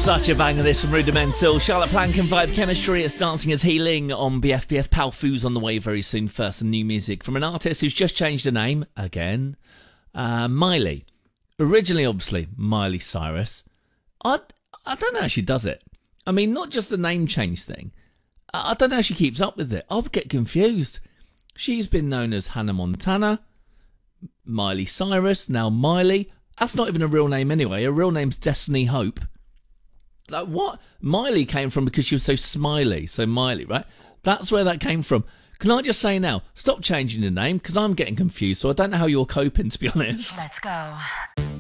Such a banger, this from Rudimental. Charlotte Plank and Vibe Chemistry. It's Dancing is Healing on BFBS. Pal Foo's on the way very soon. First, some new music from an artist who's just changed her name again. Miley. Originally, obviously, Miley Cyrus. I don't know how she does it. I mean, not just the name change thing. I don't know how she keeps up with it. I'll get confused. She's been known as Hannah Montana, Miley Cyrus, now Miley. That's not even a real name anyway. Her real name's Destiny Hope. Like, what? Miley came from because she was so smiley. So Miley, right? That's where that came from. Can I just say now, stop changing the name, because I'm getting confused, so I don't know how you're coping, to be honest. Let's go.